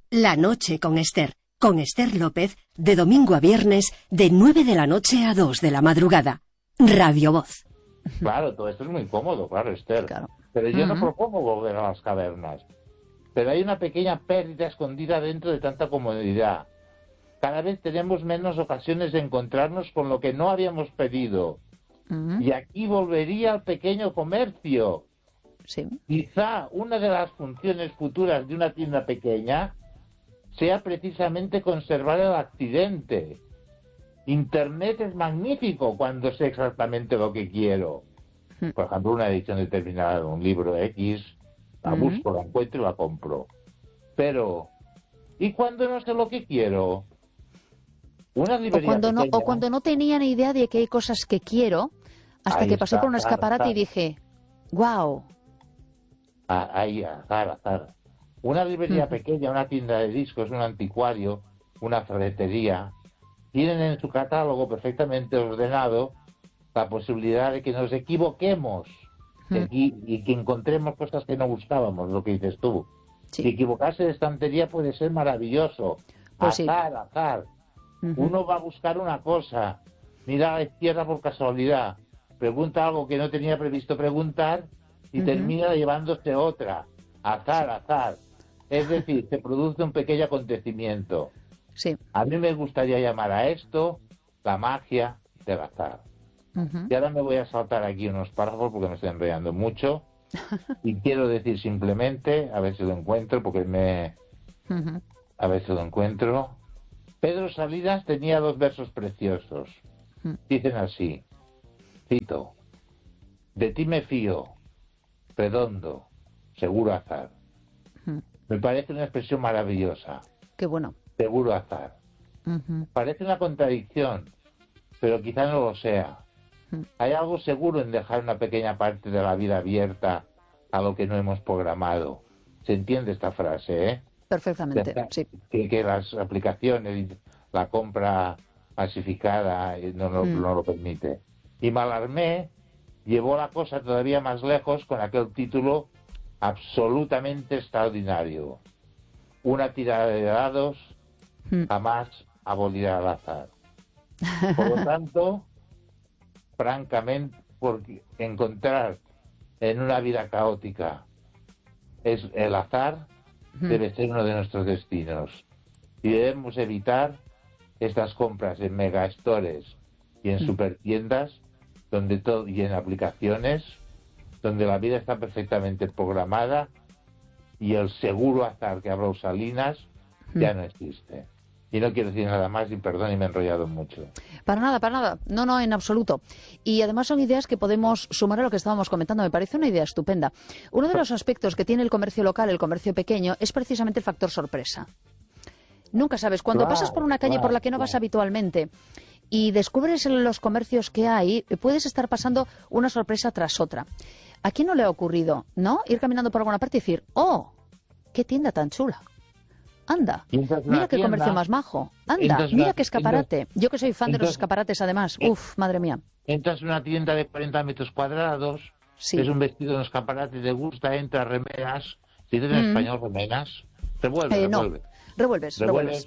La noche con Esther López, de domingo a viernes, de 9 de la noche a 2 de la madrugada. Radio Voz. Claro, todo esto es muy cómodo, claro, Esther. Claro. Pero yo no propongo volver a las cavernas. Pero hay una pequeña pérdida escondida dentro de tanta comodidad. Cada vez tenemos menos ocasiones de encontrarnos con lo que no habíamos pedido. Y aquí volvería al pequeño comercio. Sí. Quizá una de las funciones futuras de una tienda pequeña sea precisamente conservar el accidente. Internet es magnífico cuando sé exactamente lo que quiero. Por ejemplo, una edición determinada de un libro X, la busco, la encuentro y la compro. Pero, ¿y cuando no sé lo que quiero? Una librería pequeña, o cuando no tenía ni idea de que hay cosas que quiero, hasta que pasé por un escaparate y dije, ¡guau! Ahí, azar. Una librería pequeña, una tienda de discos, un anticuario, una ferretería, tienen en su catálogo perfectamente ordenado la posibilidad de que nos equivoquemos y que encontremos cosas que no buscábamos, lo que dices tú. Sí. Si equivocarse de estantería puede ser maravilloso. Pues azar. Uno va a buscar una cosa, mira a la izquierda por casualidad, pregunta algo que no tenía previsto preguntar y termina llevándose otra. Azar. Es decir, se produce un pequeño acontecimiento. Sí. A mí me gustaría llamar a esto la magia del azar. Y ahora me voy a saltar aquí unos párrafos porque me estoy enrollando mucho. Y quiero decir simplemente, a ver si lo encuentro, a ver si lo encuentro. Pedro Salinas tenía 2 versos preciosos. Dicen así, cito: de ti me fío, redondo, seguro azar. Me parece una expresión maravillosa. Qué bueno. Seguro azar. Parece una contradicción, pero quizá no lo sea. Hay algo seguro en dejar una pequeña parte de la vida abierta a lo que no hemos programado. ¿Se entiende esta frase, eh? Perfectamente, sí. Que las aplicaciones, la compra masificada no lo permite. Y Mallarmé llevó la cosa todavía más lejos con aquel título absolutamente extraordinario. Una tirada de dados jamás abolirá al azar. Por lo tanto, francamente, porque encontrar en una vida caótica es el azar, debe ser uno de nuestros destinos. Y debemos evitar estas compras en megastores y en supertiendas donde todo, y en aplicaciones donde la vida está perfectamente programada y el seguro azar que habló Salinas ya no existe. Y no quiero decir nada más, y perdón, y me he enrollado mucho. Para nada. No, en absoluto. Y además son ideas que podemos sumar a lo que estábamos comentando. Me parece una idea estupenda. Uno de los aspectos que tiene el comercio local, el comercio pequeño, es precisamente el factor sorpresa. Nunca sabes. Cuando pasas por una calle por la que no vas habitualmente y descubres los comercios que hay, puedes estar pasando una sorpresa tras otra. ¿A quién no le ha ocurrido, no? Ir caminando por alguna parte y decir, ¡oh, qué tienda tan chula! Anda, mira qué comercio más majo. Anda, mira qué escaparate. Yo que soy fan de los escaparates, además. Uf, madre mía. Entras en una tienda de 40 metros cuadrados, es un vestido en un escaparate, te gusta, entras, remeras. Si dices en español, remeras. Revuelves. No, revuelves.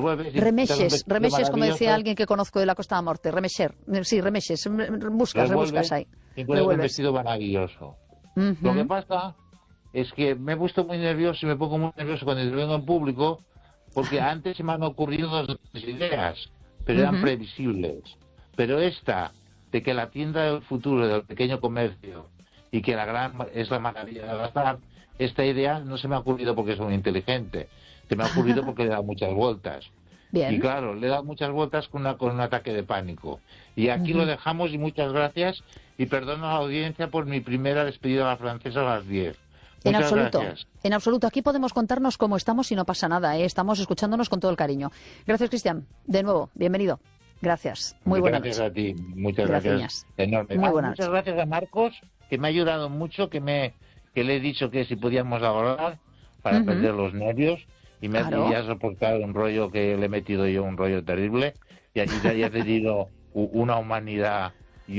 Remexes, como decía alguien que conozco de la Costa de Morte. Remexer. Sí, remexes. Rebuscas ahí. Y pones un vestido maravilloso. Lo que pasa es que me he puesto muy nervioso y me pongo muy nervioso cuando vengo en público, porque antes se me han ocurrido 2 ideas, pero eran previsibles. Pero esta, de que la tienda del futuro, del pequeño comercio, y que es la maravilla del azar, esta idea no se me ha ocurrido porque soy muy inteligente, se me ha ocurrido porque le he dado muchas vueltas. Bien. Y claro, le he dado muchas vueltas con un ataque de pánico. Y aquí lo dejamos, y muchas gracias, y perdono a la audiencia por mi primera despedida a la francesa a las 10. En absoluto. Aquí podemos contarnos cómo estamos y no pasa nada, ¿eh? Estamos escuchándonos con todo el cariño. Gracias, Cristian. De nuevo, bienvenido. Gracias. Muy buenas noches. Gracias a ti. Muchas gracias. Enorme. Muchas gracias a Marcos, que me ha ayudado mucho, que le he dicho que si podíamos hablar para perder los nervios, y me ha soportado un rollo que le he metido yo, un rollo terrible, y aquí ya he tenido una humanidad y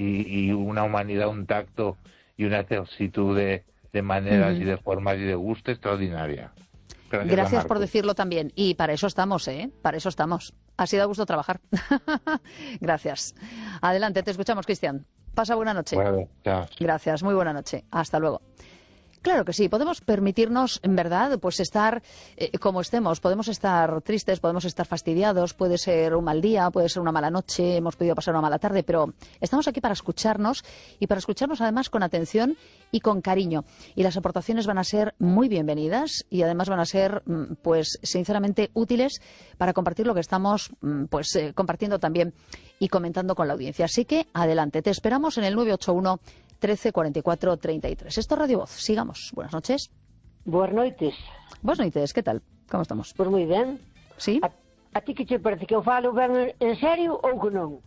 una humanidad, un tacto y una excelsitud de maneras y de formas y de gusto extraordinaria. Gracias por decirlo también. Y para eso estamos, ¿eh? Para eso estamos. Ha sido a gusto trabajar. Gracias. Adelante, te escuchamos, Cristian. Pasa buena noche. Bueno, chao. Gracias, muy buena noche. Hasta luego. Claro que sí, podemos permitirnos, en verdad, pues estar como estemos. Podemos estar tristes, podemos estar fastidiados, puede ser un mal día, puede ser una mala noche, hemos podido pasar una mala tarde, pero estamos aquí para escucharnos y para escucharnos además con atención y con cariño. Y las aportaciones van a ser muy bienvenidas y además van a ser, pues, sinceramente útiles para compartir lo que estamos, compartiendo también y comentando con la audiencia. Así que, adelante, te esperamos en el 981 13 44 33. Esto es Radio Voz. Sigamos. Buenas noches. Boas noites. Buenas noches. ¿Qué tal? ¿Cómo estamos? Pois moi ben. Sí? A ti que te parece que eu falo ben en serio ou que non?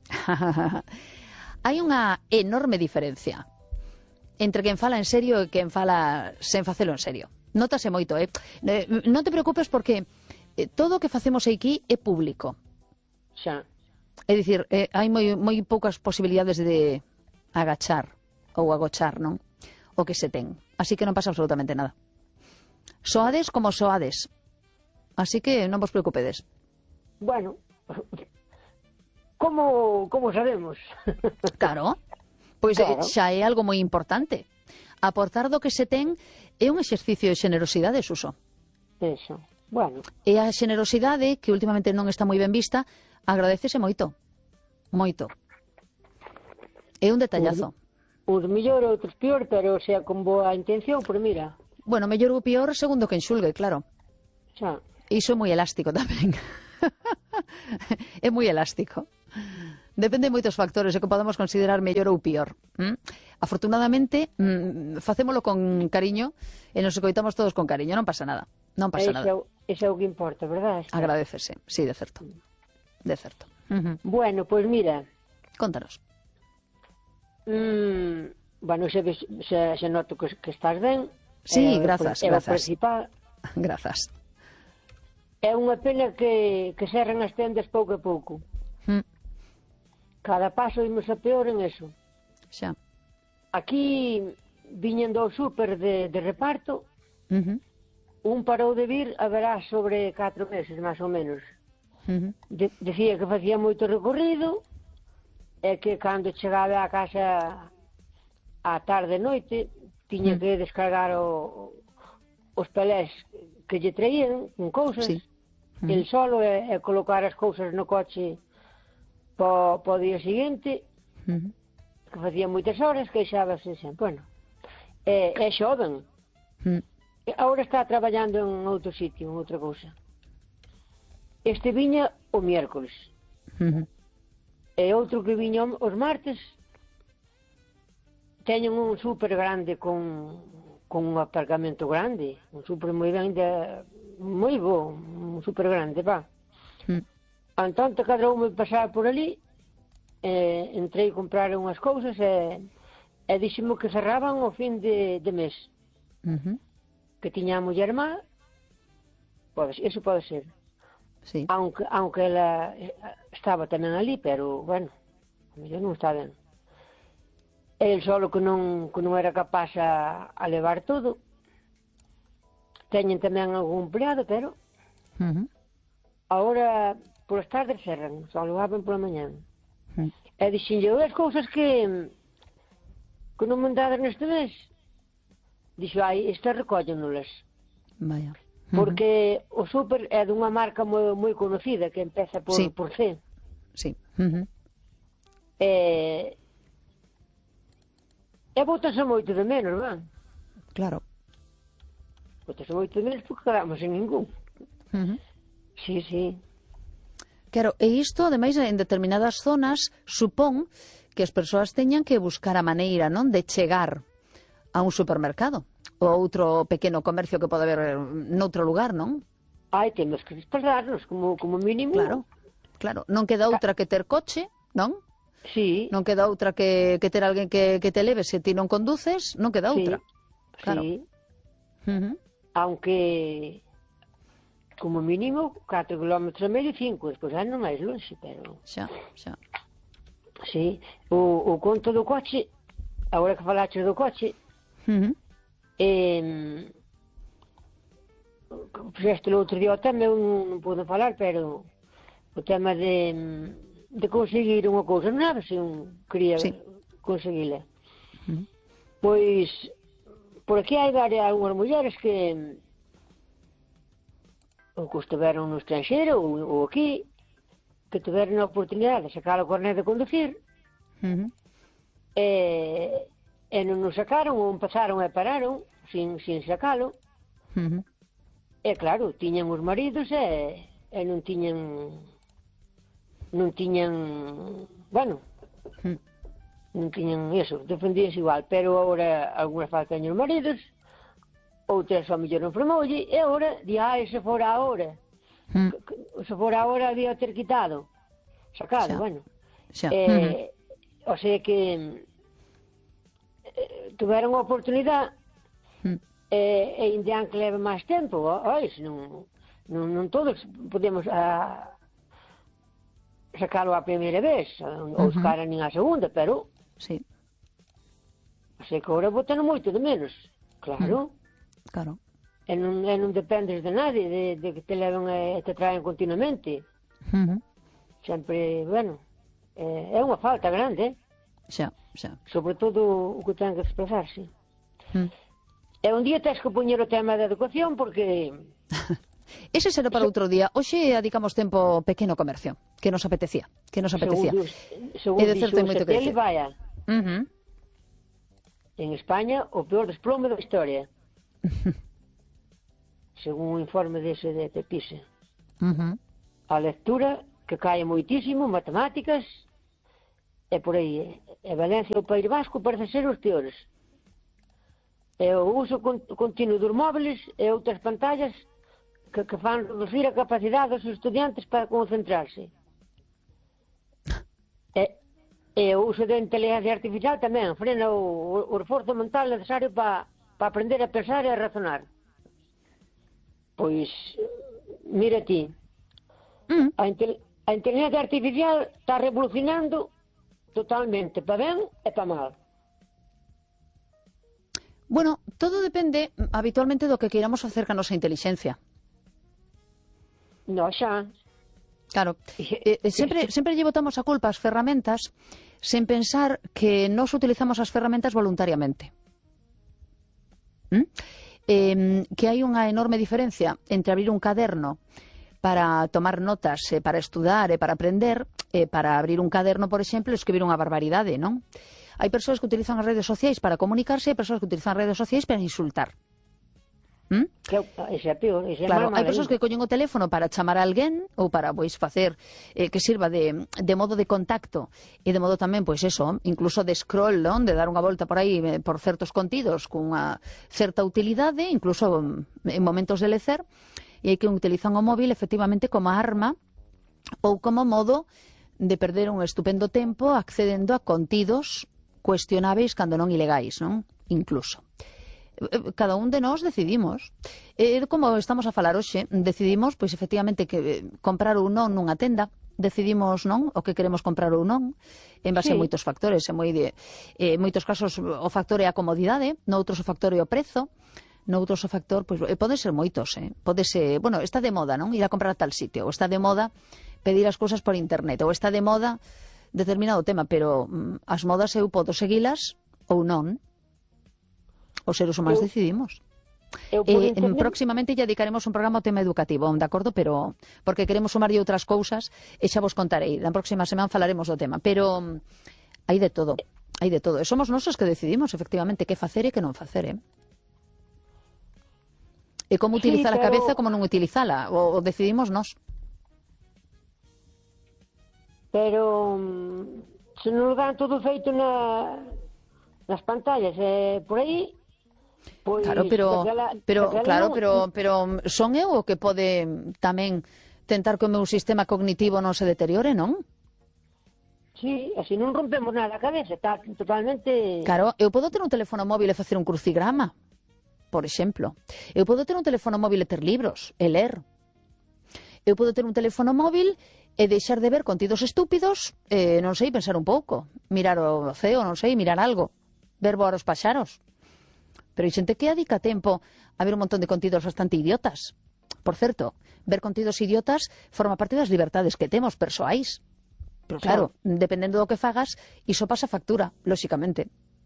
Hai unha enorme diferencia entre quen fala en serio e quen fala sen facelo en serio. Nótase moito, non te preocupes porque todo o que facemos aquí é público. Xa. É dicir, hai moi poucas posibilidades de agachar ou agochar, non? O que se ten. Así que non pasa absolutamente nada. Soades como soades. Así que non vos preocupedes. Bueno, como sabemos? Claro. Pois claro. Xa é algo moi importante. Aportar do que se ten é un exercicio de xenerosidade, Suso. Eso. Bueno. E a xenerosidade, que últimamente non está moi ben vista, agradecese moito. Moito. É un detallazo. Uns mellor, outros peor, pero sea con boa intención, por mira. Bueno, mellor ou peor segundo quen xulgue, claro. Xa. Iso é moi elástico tamén. É moi elástico. Depende de moitos factores o que podemos considerar mellor ou peor. Afortunadamente, facémolo con cariño e nos escoitamos todos con cariño. Non pasa nada. Non pasa nada. Ese é o que importa, verdad? Agradecese. Sí, de certo. De certo. Bueno, pois mira. Contanos. Bueno, se noto que estás ben. Sí, grazas. É o principal. Grazas. É unha pena que cerren as tendas pouco a pouco. Cada paso imos a peor en eso. Xa. Aquí viñen do súper de reparto. Un parou de vir, haberá sobre 4 meses, máis ou menos. Decía que facía moito recorrido e que cando chegaba a casa á tarde e noite tiña que descargar os pelés que lle traían con cousas. Sí. El solo e colocar as cousas no coche po día seguinte, que facía moitas horas, queixábase sempre. Bueno, é xoven. Agora está traballando en outro sitio, en outra cousa. Este viña o miércoles. E outro que viña os martes. Teñen un súper grande con un aparcamento grande, un súper moi grande, moi bo, un súper grande, va. Entón, cadroume pasar por ali, entrei a comprar unhas cousas e dixemo que cerraban o fin de mes. Que tiña a muller má, eso pode ser. Sí. Aunque ela estaba tamén ali, pero, bueno, a mellor non está ben. El solo que non era capaz a levar todo. Teñen tamén algún empleado, pero agora polas tardes cerran, só lo abren pola mañán. E dixenlle, as cousas que non me dadas neste mes, dixo, estas recóllennolas. Vaya. Porque o súper é dunha marca moi conocida, que empeza por C. Sí. E botanse moito de menos, non? Claro. Botanse moito de menos porque quedamos en ningún. Sí. Claro, e isto, ademais, en determinadas zonas, supón que as persoas teñan que buscar a maneira, non, de chegar a un supermercado ou outro pequeno comercio que pode haber noutro lugar, non? Temos que desplazarnos como mínimo. Claro. Non queda outra que ter coche, non? Sí. Non queda outra que ter alguén que te leve se ti non conduces, non queda outra. Claro. Sí. Aunque como mínimo 4 km e medio, 5, despois non máis longe, pero... Xa. Sí. O conto do coche, agora que falaches do coche, puxeste o outro día o tema, eu non podo falar, pero o tema de conseguir unha cousa, non sabe se un quería conseguila. Pois, por aquí hai algunhas mulleres que estiveron no estranxeiro ou aquí, que tiveron a oportunidade de sacar o carnet de conducir, e non o sacaron, ou empezaron e pararon sin sacalo. E claro, tiñan os maridos e non tiñan, bueno, non tiñan eso, defendíanse igual, pero agora algunhas faltan os maridos, outras ao mellor non fermoulle, e agora, se fora agora, se fora agora había ter quitado, sacado, bueno. O sea que tuveron a oportunidade e ainda que leve máis tempo, non todos podemos sacalo a primeira vez, ou sacar nin a segunda, pero o sea que agora botan moito de menos, claro. E non dependes de nadie, de que te leven e te traen continuamente. Sempre, bueno, é unha falta grande, sobre todo o que ten que desplazarse. E un día tens que poñer o tema da educación, porque... Ese será para outro día. Hoxe dedicamos tempo ao pequeno comercio, que nos apetecía. Según dixo o Setele, vaya, en España o peor desplome da historia. Según o informe dese de PISA. A lectura, que cae moitísimo, matemáticas, e por aí. E Valencia e o País Vasco parece ser os peores. E o uso continuo dos móviles e outras pantallas que fan reducir a capacidade dos estudiantes para concentrarse. E o uso da inteligencia artificial tamén frena o esforzo mental necesario para aprender a pensar e a razonar. Pois, mira ti, a inteligencia artificial está revolucionando totalmente, para ben e para mal. Bueno, todo depende habitualmente do que queiramos facer ca nosa inteligencia. No, xa. Claro, sempre lle botamos a culpa ás ferramentas sen pensar que nós utilizamos as ferramentas voluntariamente. Que hai unha enorme diferencia entre abrir un caderno para tomar notas, para estudar e para aprender, para abrir un caderno, por exemplo, e escribir unha barbaridade, non? Hai persoas que utilizan as redes sociais para comunicarse e hai persoas que utilizan as redes sociais para insultar. Ese é peor, claro, hai persoas que collen o teléfono para chamar a alguén ou para facer que sirva de modo de contacto e de modo tamén, incluso de scroll, non? De dar unha volta por aí por certos contidos cunha certa utilidade, incluso en momentos de lecer, e hai que utilizan o móvil efectivamente como arma ou como modo de perder un estupendo tempo accedendo a contidos cuestionáveis cando non ilegais, non? Incluso. Cada un de nós decidimos. Como estamos a falar hoxe, decidimos, pois, efectivamente, que comprar ou non nunha tenda, decidimos, non, o que queremos comprar ou non, en base a moitos factores. En moitos casos o factor é a comodidade, noutros o factor é o prezo, noutros o factor, pois, pode ser moitos, pode ser, bueno, está de moda, non, ir a comprar a tal sitio, ou está de moda pedir as cousas por internet, ou está de moda determinado tema, pero as modas eu podo seguilas ou non. Os seres humanos decidimos. Próximamente ya dedicaremos un programa ao tema educativo, de acordo? Pero porque queremos sumarlle outras cousas e xa vos contarei. Na próxima semana falaremos do tema, pero hai de todo, hai de todo. E somos nosos que decidimos efectivamente que facer e que non facer, E como utilizar a cabeza, como non utilizala, o decidimos nós. Pero se non dan todo feito nas pantallas, por aí. Pois, claro, pero son eu o que pode tamén tentar que o meu sistema cognitivo non se deteriore, non? Sí, así non rompemos nada a cabeza, está totalmente... Claro, eu podo ter un teléfono móvil e facer un crucigrama, por exemplo. Eu podo ter un teléfono móvil e ter libros, e ler. Eu podo ter un teléfono móvil e deixar de ver contidos estúpidos, non sei, pensar un pouco, mirar o ceo, non sei, mirar algo, ver voar os paxaros. Pero hai xente que dedica tempo a ver un montón de contidos bastante idiotas. Por certo, ver contidos idiotas forma parte das libertades que temos persoais. Pero claro, dependendo do que fagas, iso pasa factura, lóxicamente.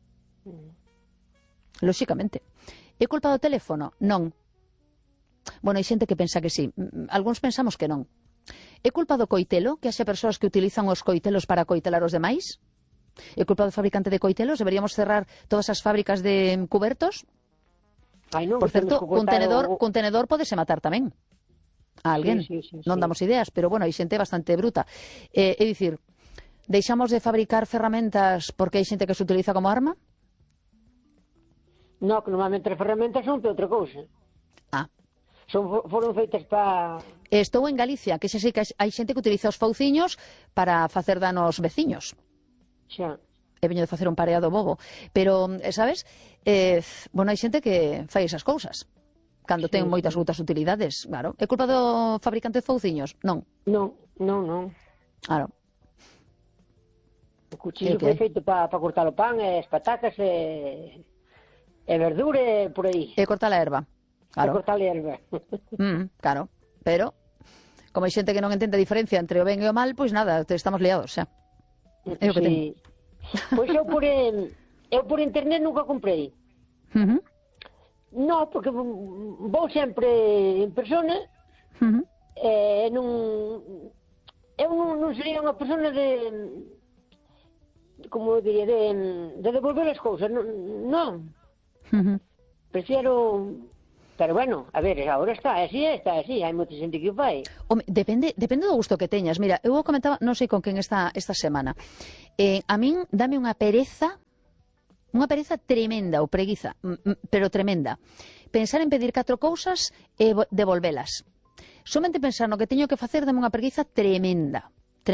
Lóxicamente. É culpa do teléfono? Non. Bueno, hai xente que pensa que sí. Algúns pensamos que non. É culpa do coitelo, que haxe persoas que utilizan os coitelos para coitelar os demais? É culpa do fabricante de coitelos? Deberíamos cerrar todas as fábricas de cubertos? Ai, non, Por certo, cun tenedor podese matar tamén a alguén. Non damos ideas, pero bueno, hai xente bastante bruta. É dicir, deixamos de fabricar ferramentas porque hai xente que se utiliza como arma? Non, que normalmente as ferramentas son para outra cousa. Foron feitas para... Estou en Galicia, que xa sei que hai xente que utiliza os fauciños para facer danos veciños. Xa. He veño de facer un pareado bobo. Pero, sabes, bueno, hai xente que fai esas cousas. Cando ten moitas outras utilidades, claro. É culpa do fabricante de fauciños? Non. Non. Claro. O cuchillo foi feito para cortar o pan, as patacas e verdura por aí. E cortar a erva. Claro. E cortar a erva. Claro. Pero, como hai xente que non entende a diferencia entre o ben e o mal, pois nada, estamos liados, xa. É o que ten. Pois eu por internet nunca comprei. Non, porque vou sempre en persona e eu non sería unha persona de, como eu diría, de devolver as cousas, non. Prefiero... Pero bueno, a ver, agora está así, hai moita xente que o fai. Home, depende do gusto que teñas. Mira, eu comentaba, non sei con quen esta semana. A min dame unha pereza tremenda, ou preguiza, pero tremenda. Pensar en pedir 4 cousas e devolvelas. Somente pensar no que teño que facer dame unha preguiza tremenda.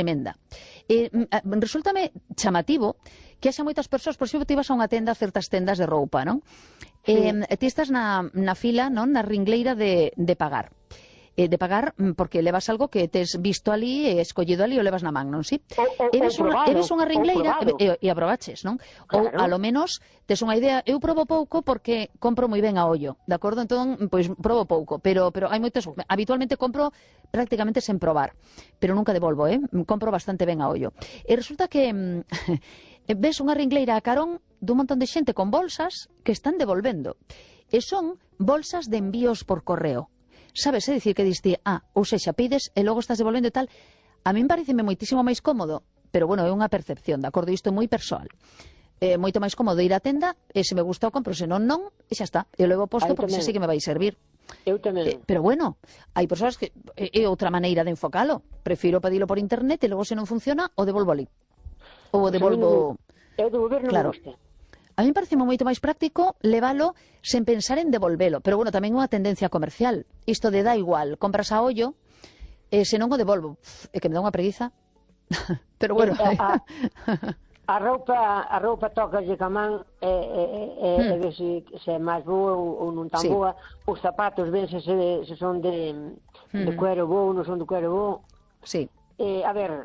Resúltame chamativo que haxa moitas persoas, por exemplo, te ibas a unha tenda, certas tendas de roupa, non? Ti estás na fila, non? Na ringleira de pagar. De pagar porque levas algo que tes visto ali e escollido ali o levas na man, non? Si? E ves unha ringleira e aprobaches, non? Ou, a lo menos, tes unha idea. Eu probo pouco porque compro moi ben a ollo, de acordo? Entón, pois, probo pouco. Pero hai moitos... Habitualmente compro prácticamente sen probar. Pero nunca devolvo, compro bastante ben a ollo. E resulta que... ves unha ringleira a carón dun montón de xente con bolsas que están devolvendo. E son bolsas de envíos por correo. Sabes, dicir que diste, ou sexa, pides e logo estás devolvendo e tal. A min pareceme moitísimo máis cómodo, pero bueno, é unha percepción, de acordo, isto é moi persoal. Moito máis cómodo ir á tenda, e se me gusta o compro, se non, e xa está. Eu levo posto porque sei que me vai servir. Eu tamén. Pero bueno, hai persoas que é outra maneira de enfocalo. Prefiro pedilo por internet e logo se non funciona, o devolvo ali. Ou o devolvo... Eu devolver non me gusta. A mí parece moito máis práctico levalo sen pensar en devolvelo. Pero bueno, tamén unha tendencia comercial. Isto de dá igual, compras a ollo, se non o devolvo. É que me dá unha preguiza. Pero bueno... A roupa toca de camán e ver se é máis boa ou non tan boa. Os zapatos ven se son de cuero bo ou non son de cuero bo. Sí. A ver,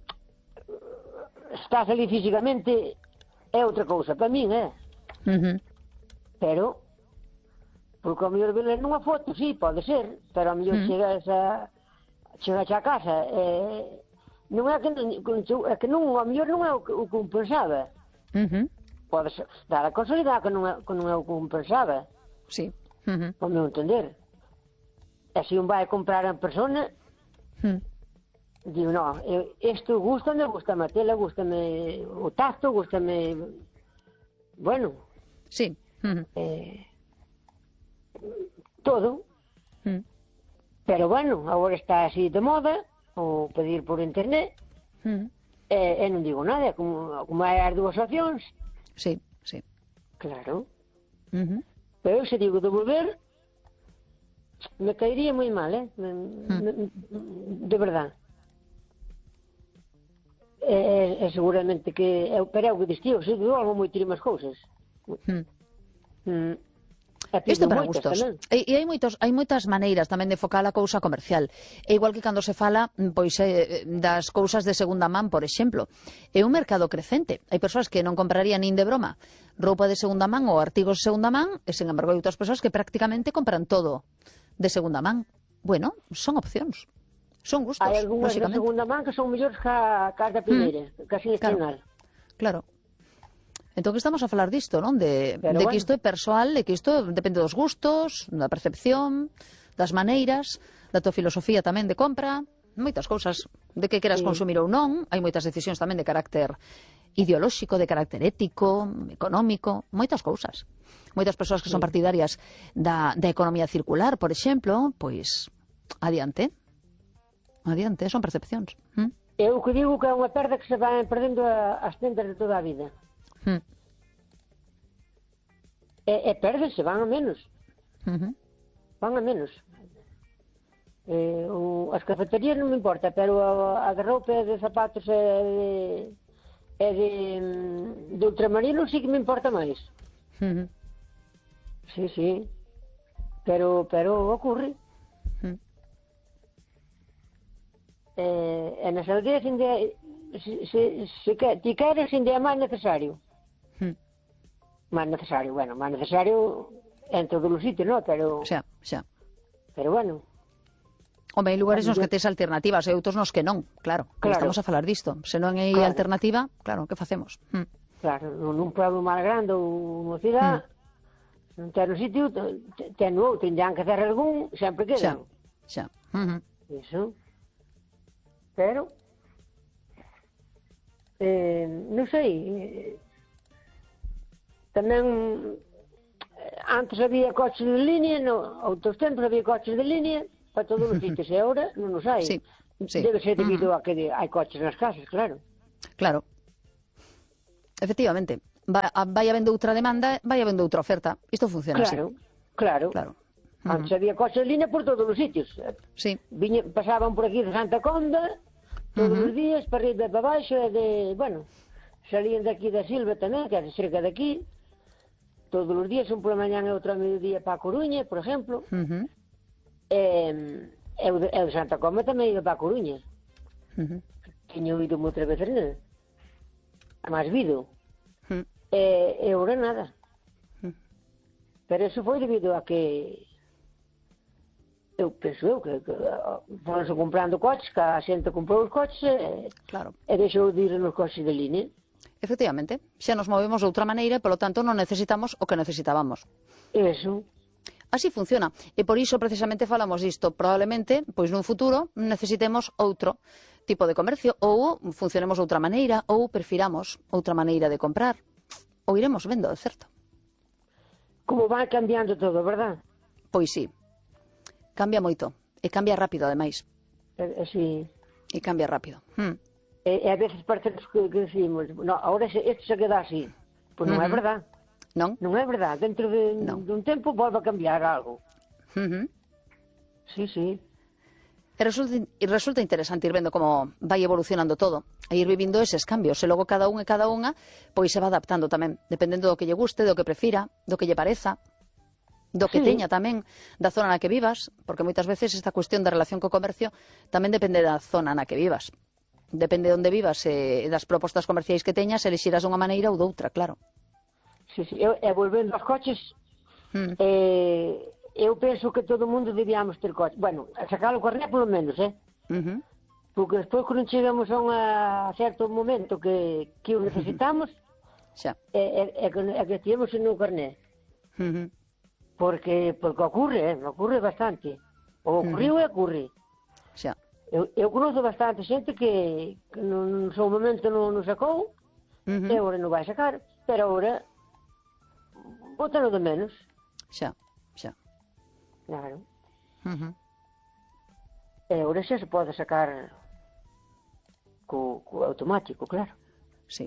estás ali físicamente é outra cousa, para min, Pero, porque ao mellor ver nunha foto, sí, pode ser, pero ao mellor chegas a casa non é que non, ao mellor non é o que pensaba. Pode ser, dar a casualidade que non é o que pensaba. Sí. Ao meu entender. E se un vai comprar en persona, digo, no, isto gústame a tela, gústame o tacto, gústame... Bueno. Sí. Todo. Pero bueno, agora está así de moda, o pedir por internet, e non digo nada, como hai as dúas opcións. Sí. Claro. Pero eu se digo devolver, me caería moi mal, de verdad. Seguramente que pero é o que distio, se devolvo moitísimas cousas. Isto para gustos. E hai moitas maneiras tamén de focar a cousa comercial. É igual que cando se fala pois das cousas de segunda man, por exemplo. É un mercado crecente. Hai persoas que non comprarían nin de broma roupa de segunda man ou artigos de segunda man, e sen embargo hai outras persoas que prácticamente compran todo de segunda man. bueno, son opcións. Son gustos, Hai algunhas da lógicamente. segunda man que son mellores que as da primeira, casi nacional. Claro. Entón que estamos a falar disto, non? De Pero que bueno. isto é persoal, de que isto depende dos gustos, da percepción, das maneiras, da tua filosofía tamén de compra, moitas cousas, de que queras consumir ou non. Hai moitas decisións tamén de carácter ideolóxico, de carácter ético, económico, moitas cousas. Moitas persoas que son partidarias da economía circular, por exemplo, pois adiante, son percepcións. Eu que digo que é unha perda que se van perdendo as tendas de toda a vida. E perdense, van a menos. Van a menos. As cafeterías non me importa, pero a de roupa e de zapatos e de ultramarino sí que me importa máis. Sí, sí. Pero ocurre. E nas aldeas se ti queres ainda é máis necesario. Máis necesario, bueno, máis necesario en todos os sitios, non? Pero bueno. Home, hai lugares nos que tes alternativas e outros nos que non, claro. Estamos a falar disto. Se non hai alternativa, claro, que facemos? Claro, nun pueblo máis grande ou unha cidade, non ten un sitio, ten outro, tendrán que hacer algún, sempre quedan. Xa. Iso. Pero, non sei, tamén antes había coches de línea, outros tempos había coches de línea para todos os sitios, e agora non os hai. Debe ser debido a que hai coches nas casas, claro. Claro. Efectivamente. Vai habendo outra demanda, vai habendo outra oferta. Isto funciona así. Claro. Antes había coches de línea por todos os sitios. Pasaban por aquí de Santa Conda todos os días, para arriba e para baixo, bueno, salían de aquí da Silva tamén, que é cerca de aquí, todos os días, un por la mañana e outro a mediodía para a Coruña, por exemplo. E o de Santa Comba tamén iba para a Coruña. Tiño ido moitas veces nel. Mas vido. E agora nada. Pero eso foi debido a que eu penso que foronse comprando coches, que a xente comprou os coches e deixou de ir nos coches de línea. Efectivamente, xa nos movemos de outra maneira e, polo tanto, non necesitamos o que necesitábamos. Eso. Así funciona, e por iso precisamente falamos disto. Probablemente, pois nun futuro, necesitemos outro tipo de comercio, ou funcionemos de outra maneira, ou prefiramos outra maneira de comprar, ou iremos vendo, de certo. Como vai cambiando todo, verdad? Pois sí. Cambia moito. E cambia rápido, ademais. Sí. E cambia rápido. E a veces parece que decimos, no, ahora isto se queda así. Pois non é verdad. Non? Non é verdad. Dentro dun tempo volve a cambiar algo. Sí, sí. E resulta interesante ir vendo como vai evolucionando todo, e ir vivindo eses cambios, e logo cada un e cada unha pois se va adaptando tamén, dependendo do que lle guste, do que prefira, do que lle pareza, do que teña tamén, da zona na que vivas, porque moitas veces esta cuestión da relación co comercio tamén depende da zona na que vivas. Depende de onde vivas e das propostas comerciais que teñas, elixirás dunha maneira ou doutra, claro. Sí, sí. E volvendo aos coches, eu penso que todo o mundo debíamos ter coche. Bueno, a sacar o carné polo menos, Porque despois, quando chegamos a certo momento que o necesitamos, que estivemos en un carné. Porque ocurre bastante. O ocurriu e ocurre. Xa. Eu conozco bastante xente que no seu momento non sacou, e agora non vai sacar, pero agora bótalo de menos. Xa. Claro. E agora xa se pode sacar co automático, claro. Sí.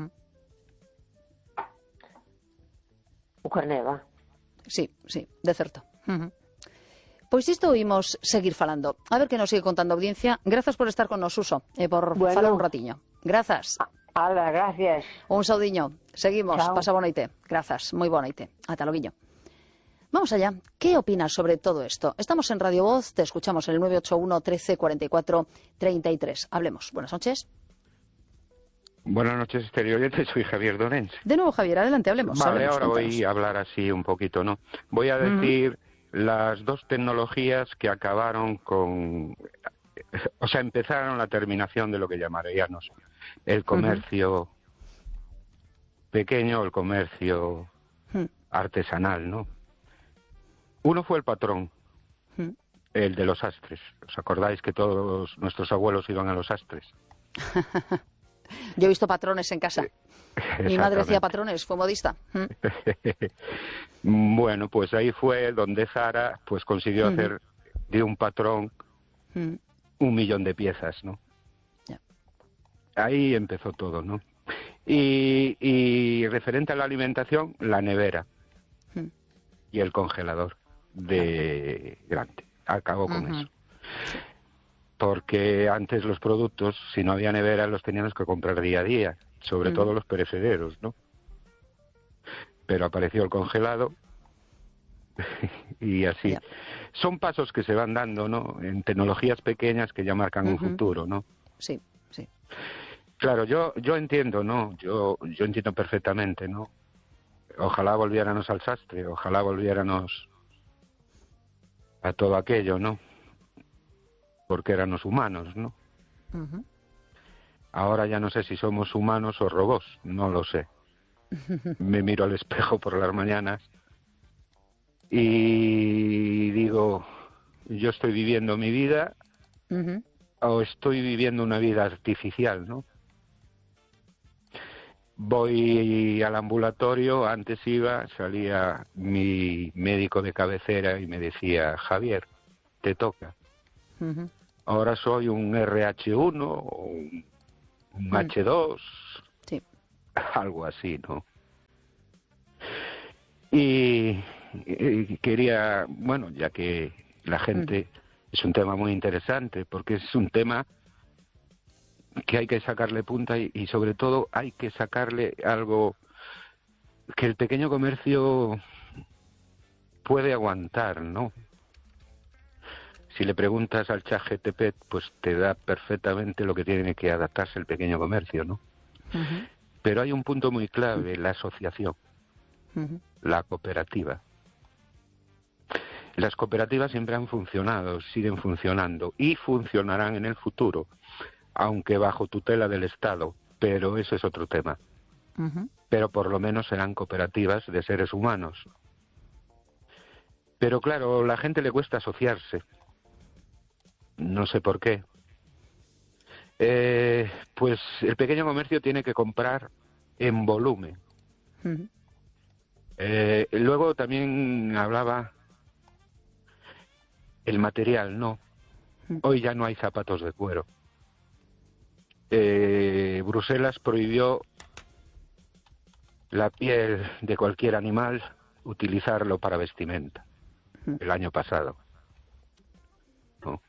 O carné, va. Sí, de certo. Pois isto imos seguir falando. A ver que nos sigue contando a audiencia. Grazas por estar con nos, Suso, e por falar un ratiño. Grazas. Ala, gracias. Un saudiño. Seguimos. Chao. Pasa boa noite. Grazas. Moi boa noite. Ata loguiño. Vamos allá. ¿Qué opinas sobre todo esto? Estamos en Radio Voz, te escuchamos en el 981 13 44 33. Hablemos. Buenas noches. Buenas noches, exteriores. Soy Javier Donens. De nuevo, Javier, adelante, hablemos. Vale, hablemos, ahora cuéntanos. voy a hablar así un poquito, ¿no? Voy a decir las dos tecnologías que acabaron con... O sea, empezaron la terminación de lo que llamaríamos el comercio pequeño, el comercio artesanal, ¿no? Uno fue el patrón, el de los sastres. ¿Os acordáis que todos nuestros abuelos iban a los sastres? Yo he visto patrones en casa. Mi madre hacía patrones, fue modista. Bueno, pues ahí fue donde Zara pues consiguió hacer de un patrón 1.000.000 de piezas, ¿no? Yeah. Ahí empezó todo, ¿no? Y referente a la alimentación, la nevera y el congelador de grande. Acabó con eso. Porque antes los productos, si no había nevera, los teníamos que comprar día a día, sobre todo los perecederos, ¿no? Pero apareció el congelado y así. Yeah. Son pasos que se van dando, ¿no? En tecnologías pequeñas que ya marcan un futuro, ¿no? Sí, sí. Claro, yo entiendo, ¿no? Yo entiendo perfectamente, ¿no? Ojalá volviéramos al sastre, ojalá volviéramos a todo aquello, ¿no? Porque éramos humanos, ¿no? Ahora ya no sé si somos humanos o robots, no lo sé. Me miro al espejo por las mañanas y digo, ¿yo estoy viviendo mi vida o estoy viviendo una vida artificial, ¿no? Voy al ambulatorio, antes salía mi médico de cabecera y me decía, Javier, te toca. Ahora soy un RH1 o un H2, sí. Algo así, ¿no? Y quería, bueno, ya que la gente es un tema muy interesante, porque es un tema que hay que sacarle punta y sobre todo hay que sacarle algo que el pequeño comercio puede aguantar, ¿no? Si le preguntas al ChatGPT, pues te da perfectamente lo que tiene que adaptarse el pequeño comercio, ¿no? Pero hay un punto muy clave, la asociación, la cooperativa. Las cooperativas siempre han funcionado, siguen funcionando y funcionarán en el futuro, aunque bajo tutela del Estado, pero eso es otro tema. Pero por lo menos serán cooperativas de seres humanos. Pero claro, a la gente le cuesta asociarse. No sé por qué. Pues el pequeño comercio tiene que comprar en volumen. Luego también hablaba el material, ¿no? Hoy ya no hay zapatos de cuero. Bruselas prohibió la piel de cualquier animal utilizarlo para vestimenta el año pasado, ¿no?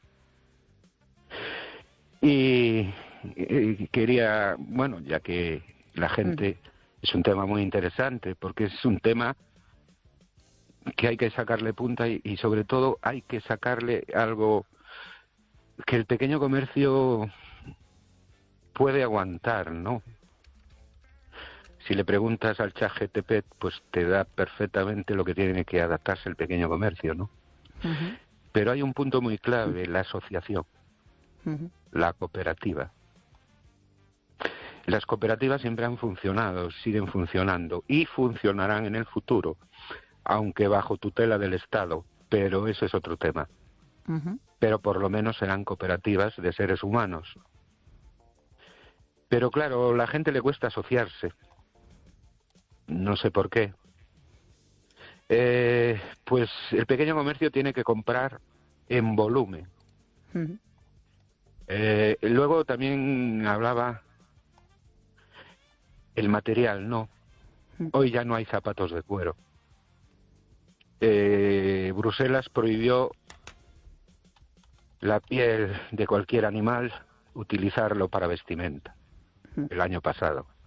Y quería, bueno, ya que la gente es un tema muy interesante, porque es un tema que hay que sacarle punta y sobre todo hay que sacarle algo que el pequeño comercio puede aguantar, ¿no? Si le preguntas al ChatGPT, pues te da perfectamente lo que tiene que adaptarse el pequeño comercio, ¿no? Pero hay un punto muy clave, la asociación, la cooperativa. Las cooperativas siempre han funcionado, siguen funcionando y funcionarán en el futuro, aunque bajo tutela del Estado, pero eso es otro tema. Pero por lo menos serán cooperativas de seres humanos. Pero claro, a la gente le cuesta asociarse. No sé por qué. Pues el pequeño comercio tiene que comprar en volumen. Luego también hablaba el material, ¿no? Hoy ya no hay zapatos de cuero. Bruselas prohibió la piel de cualquier animal utilizarlo para vestimenta el año pasado.